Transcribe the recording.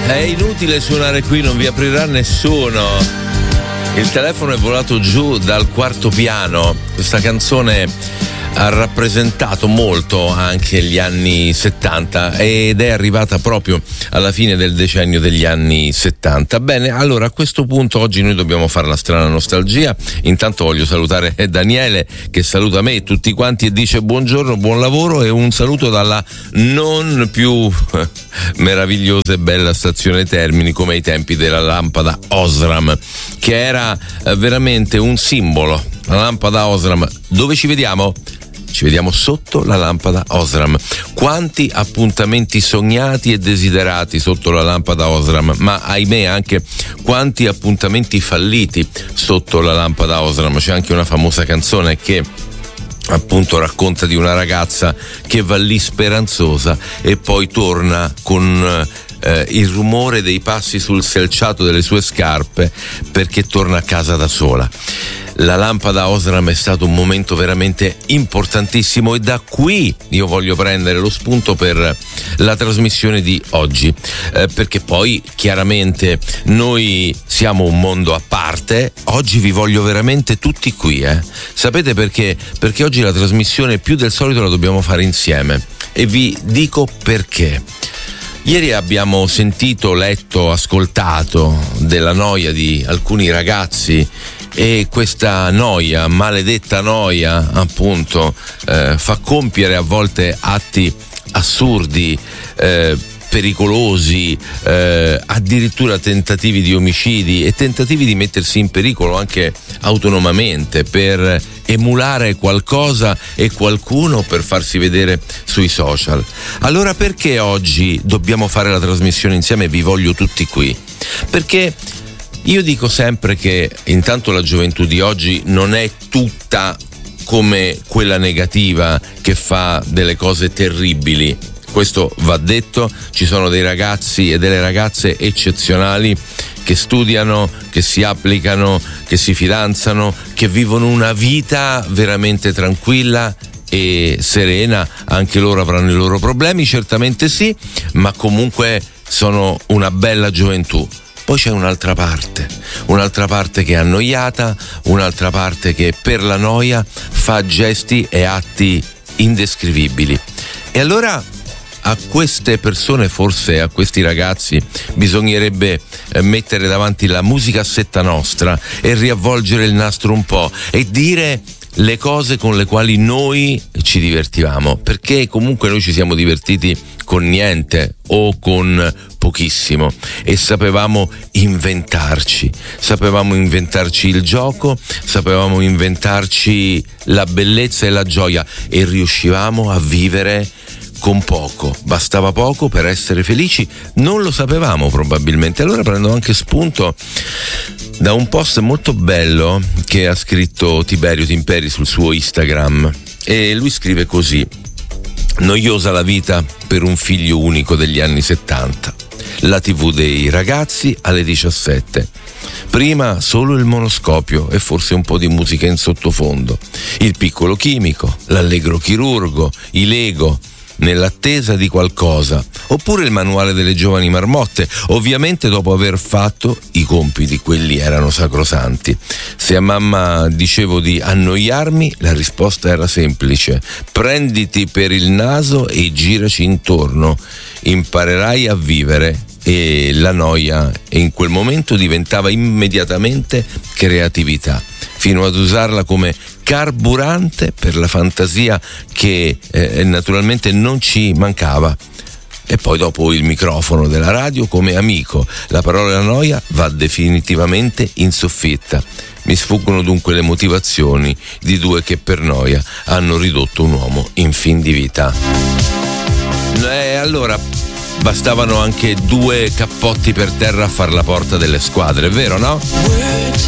È inutile suonare qui, non vi aprirà nessuno. Il telefono è volato giù dal quarto piano. Questa canzone ha rappresentato molto anche gli anni 70 ed è arrivata proprio alla fine del decennio degli anni 70. Bene, allora a questo punto oggi noi dobbiamo fare la strana nostalgia. Intanto voglio salutare Daniele che saluta me e tutti quanti e dice buongiorno, buon lavoro, e un saluto dalla non più meravigliosa e bella stazione Termini come ai tempi della lampada Osram, che era veramente un simbolo. La lampada Osram, dove ci vediamo? Ci vediamo sotto la lampada Osram. Quanti appuntamenti sognati e desiderati sotto la lampada Osram, ma ahimè anche quanti appuntamenti falliti sotto la lampada Osram. C'è anche una famosa canzone che appunto racconta di una ragazza che va lì speranzosa e poi torna con il rumore dei passi sul selciato delle sue scarpe perché torna a casa da sola. La lampada Osram è stato un momento veramente importantissimo e da qui io voglio prendere lo spunto per la trasmissione di oggi, perché poi chiaramente noi siamo un mondo a parte. Oggi vi voglio veramente tutti qui, Sapete perché? Perché oggi la trasmissione più del solito la dobbiamo fare insieme e vi dico perché. Ieri abbiamo sentito, letto, ascoltato della noia di alcuni ragazzi e questa noia, maledetta noia, appunto, fa compiere a volte atti assurdi, pericolosi, addirittura tentativi di omicidi e tentativi di mettersi in pericolo anche autonomamente per emulare qualcosa e qualcuno per farsi vedere sui social. Allora perché oggi dobbiamo fare la trasmissione insieme e vi voglio tutti qui? Perché io dico sempre che intanto la gioventù di oggi non è tutta come quella negativa che fa delle cose terribili. Questo va detto, ci sono dei ragazzi e delle ragazze eccezionali che studiano, che si applicano, che si fidanzano, che vivono una vita veramente tranquilla e serena. Anche loro avranno i loro problemi, certamente sì, ma comunque sono una bella gioventù. Poi c'è un'altra parte che è annoiata, un'altra parte che per la noia fa gesti e atti indescrivibili. E allora a queste persone, forse a questi ragazzi, bisognerebbe mettere davanti la musicassetta nostra e riavvolgere il nastro un po' e dire le cose con le quali noi ci divertivamo, perché comunque noi ci siamo divertiti con niente o con pochissimo e sapevamo inventarci il gioco, sapevamo inventarci la bellezza e la gioia e riuscivamo a vivere con poco, bastava poco per essere felici, non lo sapevamo probabilmente. Allora prendo anche spunto da un post molto bello che ha scritto Tiberio Timperi sul suo Instagram e lui scrive così: noiosa la vita per un figlio unico degli anni 70, la TV dei ragazzi alle 17, prima solo il monoscopio e forse un po' di musica in sottofondo, il piccolo chimico, l'allegro chirurgo, i Lego nell'attesa di qualcosa, oppure il manuale delle giovani marmotte, ovviamente dopo aver fatto i compiti, quelli erano sacrosanti. Se a mamma dicevo di annoiarmi, la risposta era semplice: prenditi per il naso e giraci intorno, imparerai a vivere. E la noia in quel momento diventava immediatamente creatività, fino ad usarla come carburante per la fantasia che naturalmente non ci mancava. E poi dopo il microfono della radio come amico. La parola noia va definitivamente in soffitta. Mi sfuggono dunque le motivazioni di due che per noia hanno ridotto un uomo in fin di vita. Allora bastavano anche 2 cappotti per terra a far la porta delle squadre, è vero, no?